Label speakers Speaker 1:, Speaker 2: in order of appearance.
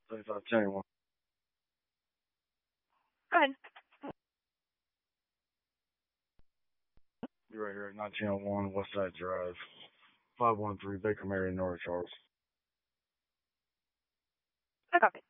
Speaker 1: 3521.
Speaker 2: Go ahead.
Speaker 1: You're right here at 1901 Westside Drive, 513 Baker Mary, North Charles.
Speaker 2: I copy.